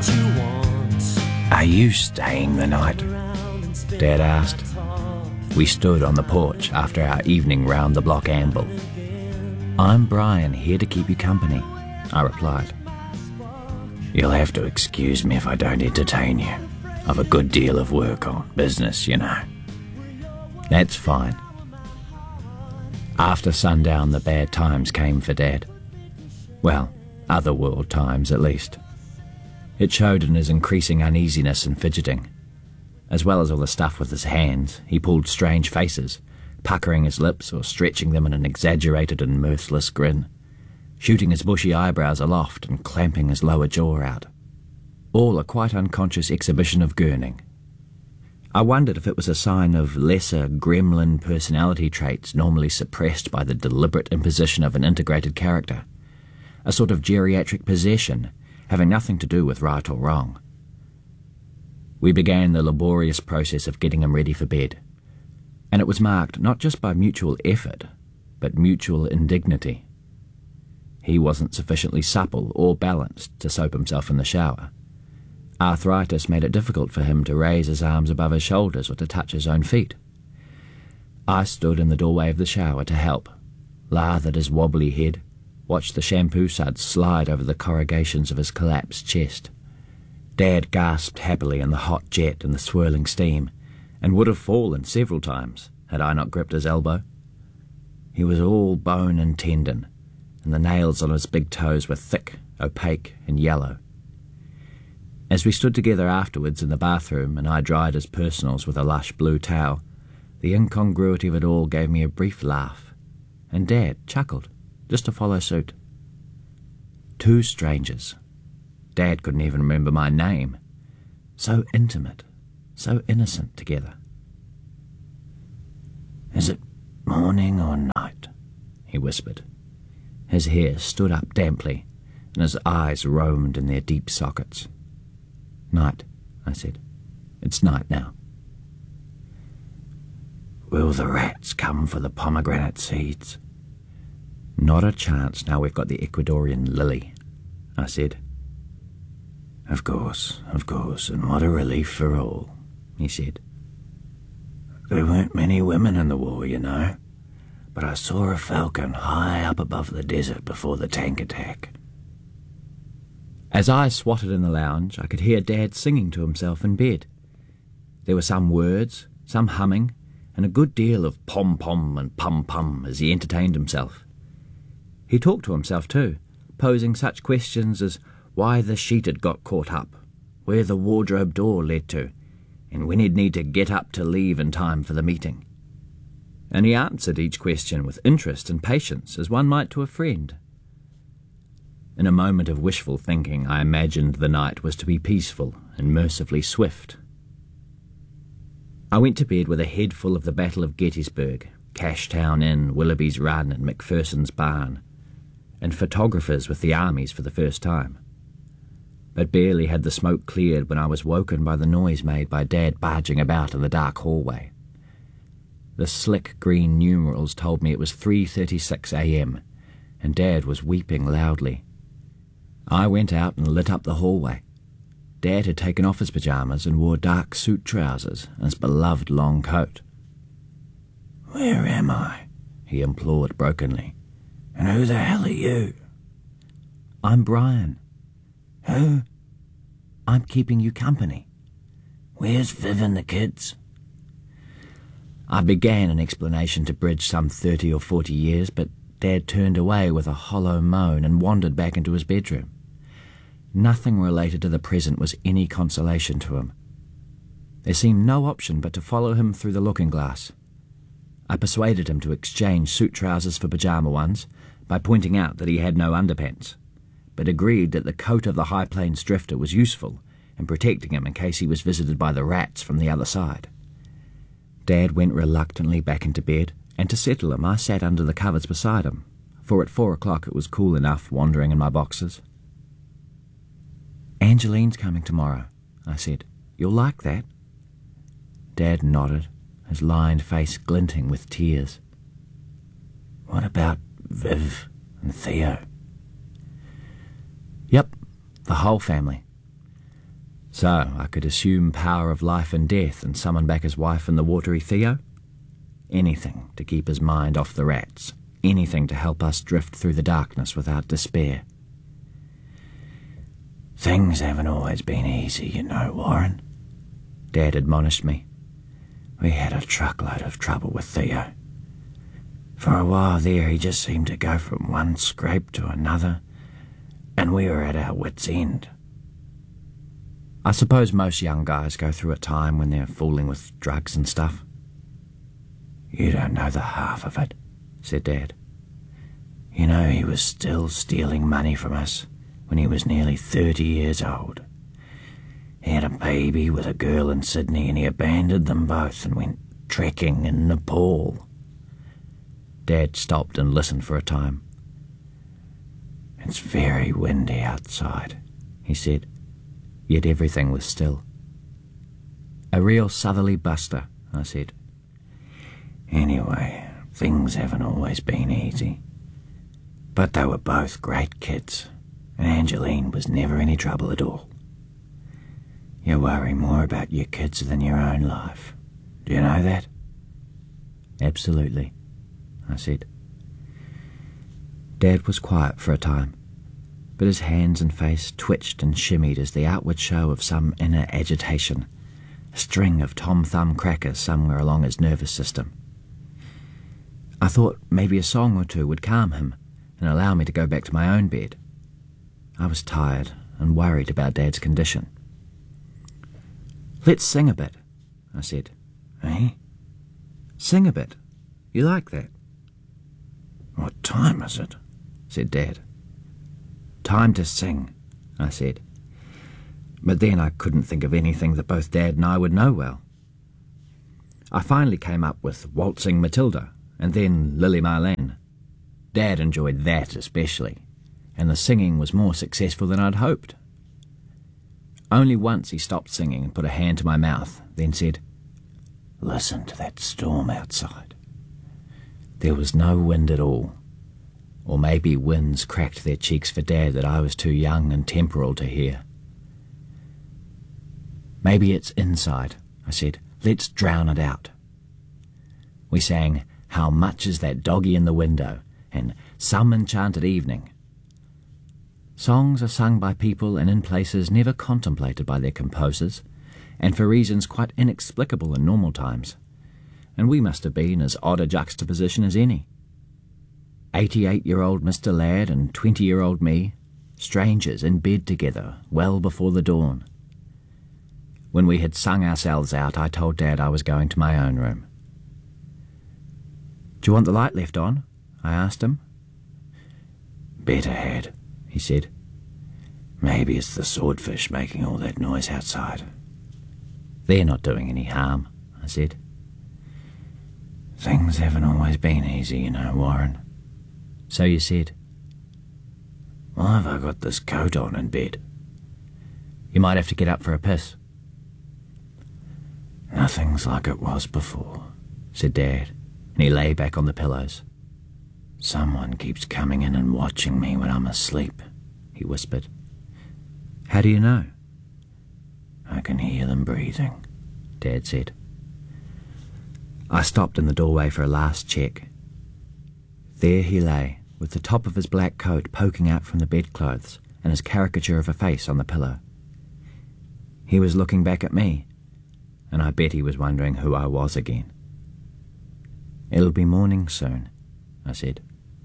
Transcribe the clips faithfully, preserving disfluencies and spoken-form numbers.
what you want. "Are you staying the night?" Dad asked. We stood on the porch after our evening round the block amble. "I'm Brian, here to keep you company," I replied. "You'll have to excuse me if I don't entertain you. I've a good deal of work on, business, you know." "That's fine." After sundown, the bad times came for Dad. Well, otherworld times at least. It showed in his increasing uneasiness and fidgeting. As well as all the stuff with his hands, he pulled strange faces, puckering his lips or stretching them in an exaggerated and mirthless grin, shooting his bushy eyebrows aloft and clamping his lower jaw out. All a quite unconscious exhibition of gurning. I wondered if it was a sign of lesser gremlin personality traits normally suppressed by the deliberate imposition of an integrated character, a sort of geriatric possession having nothing to do with right or wrong. We began the laborious process of getting him ready for bed, and it was marked not just by mutual effort, but mutual indignity. He wasn't sufficiently supple or balanced to soap himself in the shower. Arthritis made it difficult for him to raise his arms above his shoulders or to touch his own feet. I stood in the doorway of the shower to help, lathered his wobbly head, watched the shampoo suds slide over the corrugations of his collapsed chest. Dad gasped happily in the hot jet and the swirling steam, and would have fallen several times had I not gripped his elbow. He was all bone and tendon, and the nails on his big toes were thick, opaque, and yellow. As we stood together afterwards in the bathroom and I dried his personals with a lush blue towel, the incongruity of it all gave me a brief laugh, and Dad chuckled, just to follow suit. Two strangers. Dad couldn't even remember my name. So intimate, so innocent together. "Is it morning or night?" he whispered. His hair stood up damply, and his eyes roamed in their deep sockets. "Night," I said. "It's night now." "Will the rats come for the pomegranate seeds?" "Not a chance now we've got the Ecuadorian lily," I said. "Of course, of course, and what a relief for all," he said. "There weren't many women in the war, you know, but I saw a falcon high up above the desert before the tank attack." As I swatted in the lounge, I could hear Dad singing to himself in bed. There were some words, some humming, and a good deal of pom-pom and pum-pum as he entertained himself. He talked to himself too, posing such questions as why the sheet had got caught up, where the wardrobe door led to, and when he'd need to get up to leave in time for the meeting. And he answered each question with interest and patience, as one might to a friend. In a moment of wishful thinking, I imagined the night was to be peaceful and mercifully swift. I went to bed with a head full of the Battle of Gettysburg, Cashtown Inn, Willoughby's Run, and Macpherson's Barn, and photographers with the armies for the first time. But barely had the smoke cleared when I was woken by the noise made by Dad barging about in the dark hallway. The slick green numerals told me it was three thirty-six a m, and Dad was weeping loudly. I went out and lit up the hallway. Dad had taken off his pyjamas and wore dark suit trousers and his beloved long coat. "Where am I?" he implored brokenly. "And who the hell are you?" "I'm Brian." "Who?" "I'm keeping you company." "Where's Viv and the kids?" I began an explanation to bridge some thirty or forty years, but Dad turned away with a hollow moan and wandered back into his bedroom. Nothing related to the present was any consolation to him. There seemed no option but to follow him through the looking-glass. I persuaded him to exchange suit trousers for pyjama ones by pointing out that he had no underpants, but agreed that the coat of the High Plains drifter was useful in protecting him in case he was visited by the rats from the other side. Dad went reluctantly back into bed, and to settle him I sat under the covers beside him, for at four o'clock it was cool enough wandering in my boxers. "Angeline's coming tomorrow," I said. "You'll like that." Dad nodded, his lined face glinting with tears. "What about Viv and Theo?" "Yep, the whole family. So I could assume power of life and death and summon back his wife and the watery Theo? Anything to keep his mind off the rats, anything to help us drift through the darkness without despair. "Things haven't always been easy, you know, Warren," Dad admonished me. "We had a truckload of trouble with Theo. For a while there he just seemed to go from one scrape to another, and we were at our wits' end. I suppose most young guys go through a time when they're fooling with drugs and stuff." "You don't know the half of it," said Dad. "You know he was still stealing money from us when he was nearly thirty years old. He had a baby with a girl in Sydney and he abandoned them both and went trekking in Nepal." Dad stopped and listened for a time. "It's very windy outside," he said, yet everything was still. "A real southerly buster," I said. "Anyway, things haven't always been easy. But they were both great kids, and Angeline was never any trouble at all. You worry more about your kids than your own life. Do you know that?" "Absolutely," I said. Dad was quiet for a time, but his hands and face twitched and shimmied as the outward show of some inner agitation, a string of Tom Thumb crackers somewhere along his nervous system. I thought maybe a song or two would calm him and allow me to go back to my own bed. I was tired and worried about Dad's condition. "Let's sing a bit," I said. "Eh?" "Sing a bit. You like that?" "What time is it?" said Dad. "Time to sing," I said. But then I couldn't think of anything that both Dad and I would know well. I finally came up with Waltzing Matilda and then Lily Marlene. Dad enjoyed that especially, and the singing was more successful than I'd hoped. Only once he stopped singing and put a hand to my mouth, then said, "Listen to that storm outside." There was no wind at all, or maybe winds cracked their cheeks for Dad that I was too young and temporal to hear. "Maybe it's inside," I said. "Let's drown it out." We sang "How Much Is That Doggy in the Window" and "Some Enchanted Evening." Songs are sung by people and in places never contemplated by their composers, and for reasons quite inexplicable in normal times, and we must have been as odd a juxtaposition as any. Eighty-eight-year-old Mister Ladd and twenty-year-old me, strangers in bed together well before the dawn. When we had sung ourselves out, I told Dad I was going to my own room. "Do you want the light left on?" I asked him. "Better had," he said. "Maybe it's the swordfish making all that noise outside." "They're not doing any harm," I said. "Things haven't always been easy, you know, Warren." "So you said." "Why have I got this coat on in bed?" "You might have to get up for a piss." "Nothing's like it was before," said Dad, and he lay back on the pillows. "Someone keeps coming in and watching me when I'm asleep," he whispered. "How do you know?" "I can hear them breathing," Dad said. I stopped in the doorway for a last check. There he lay, with the top of his black coat poking out from the bedclothes and his caricature of a face on the pillow. He was looking back at me, and I bet he was wondering who I was again. "It'll be morning soon," I said.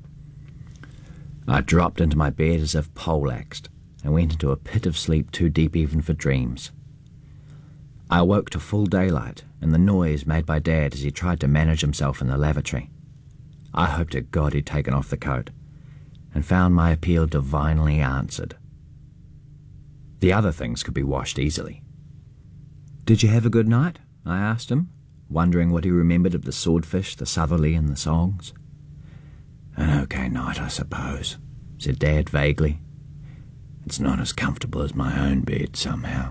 I dropped into my bed as if poleaxed and went into a pit of sleep too deep even for dreams. I awoke to full daylight and the noise made by Dad as he tried to manage himself in the lavatory. I hoped to God he'd taken off the coat, and found my appeal divinely answered. The other things could be washed easily. "Did you have a good night?" I asked him, wondering what he remembered of the swordfish, the southerly, and the songs. "An okay night, I suppose," said Dad vaguely. "It's not as comfortable as my own bed, somehow."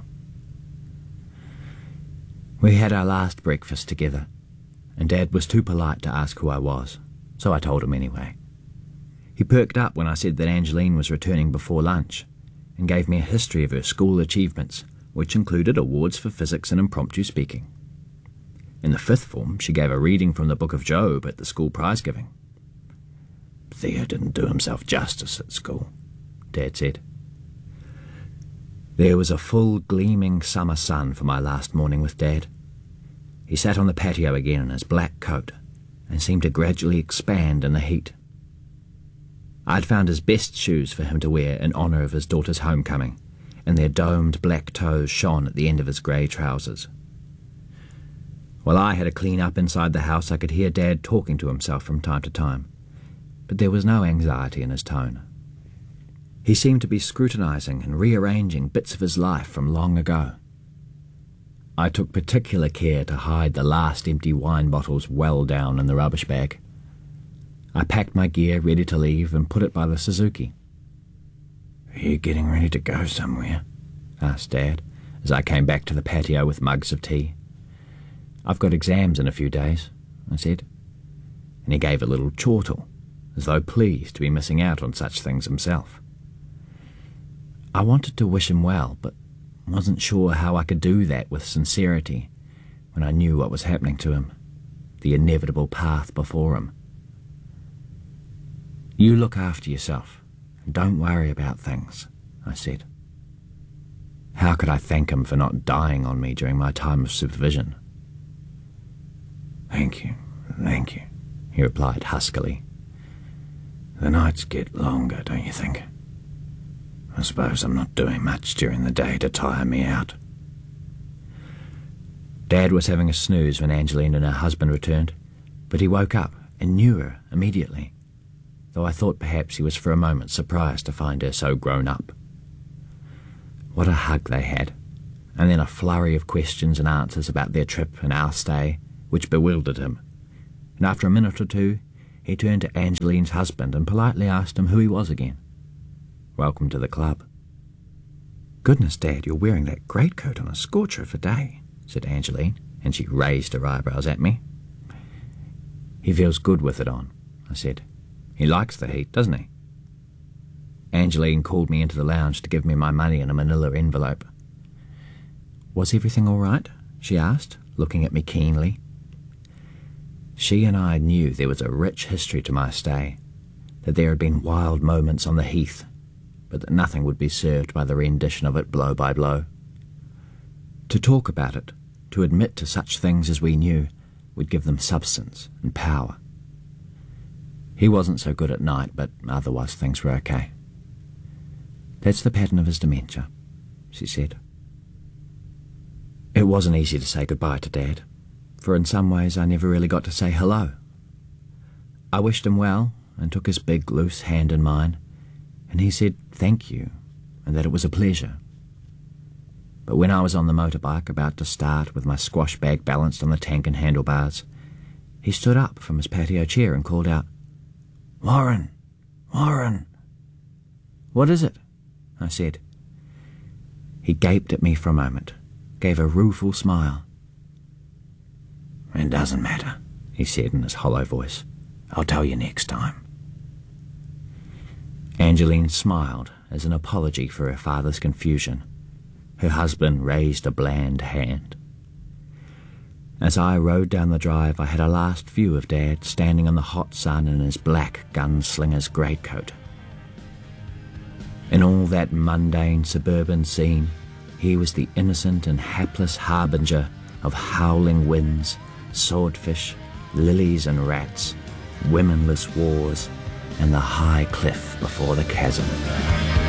We had our last breakfast together, and Dad was too polite to ask who I was, so I told him anyway. He perked up when I said that Angeline was returning before lunch, and gave me a history of her school achievements, which included awards for physics and impromptu speaking. In the fifth form, she gave a reading from the Book of Job at the school prize-giving. Theo didn't do himself justice at school, Dad said. There was a full, gleaming summer sun for my last morning with Dad. He sat on the patio again in his black coat and seemed to gradually expand in the heat. I'd found his best shoes for him to wear in honour of his daughter's homecoming, and their domed black toes shone at the end of his grey trousers. While I had a clean up inside the house, I could hear Dad talking to himself from time to time, but there was no anxiety in his tone. He seemed to be scrutinising and rearranging bits of his life from long ago. I took particular care to hide the last empty wine bottles well down in the rubbish bag. I packed my gear ready to leave and put it by the Suzuki. "Are you getting ready to go somewhere?" asked Dad, as I came back to the patio with mugs of tea. "I've got exams in a few days," I said, and he gave a little chortle, as though pleased to be missing out on such things himself. I wanted to wish him well, but wasn't sure how I could do that with sincerity when I knew what was happening to him, the inevitable path before him. "You look after yourself, and don't worry about things," I said. How could I thank him for not dying on me during my time of supervision? "Thank you, thank you," he replied huskily. "The nights get longer, don't you think? I suppose I'm not doing much during the day to tire me out." Dad was having a snooze when Angeline and her husband returned, but he woke up and knew her immediately, though I thought perhaps he was for a moment surprised to find her so grown up. What a hug they had, and then a flurry of questions and answers about their trip and our stay, which bewildered him, and after a minute or two he turned to Angeline's husband and politely asked him who he was again. "Welcome to the club." "Goodness, Dad, you're wearing that greatcoat on a scorcher of a day," said Angeline, and she raised her eyebrows at me. "He feels good with it on," I said. "He likes the heat, doesn't he?" Angeline called me into the lounge to give me my money in a manila envelope. "Was everything all right?" she asked, looking at me keenly. She and I knew there was a rich history to my stay, that there had been wild moments on the heath, but that nothing would be served by the rendition of it blow by blow. To talk about it, to admit to such things as we knew, would give them substance and power. He wasn't so good at night, but otherwise things were okay. "That's the pattern of his dementia," she said. It wasn't easy to say goodbye to Dad, for in some ways I never really got to say hello. I wished him well and took his big loose hand in mine, and he said thank you and that it was a pleasure. But when I was on the motorbike about to start with my squash bag balanced on the tank and handlebars, he stood up from his patio chair and called out, "Warren! Warren!" "What is it?" I said. He gaped at me for a moment, gave a rueful smile. "It doesn't matter," he said in his hollow voice. "I'll tell you next time." Angeline smiled as an apology for her father's confusion. Her husband raised a bland hand. As I rode down the drive, I had a last view of Dad standing in the hot sun in his black gunslinger's greatcoat. In all that mundane suburban scene, he was the innocent and hapless harbinger of howling winds, swordfish, lilies and rats, womenless wars, and the high cliff before the chasm.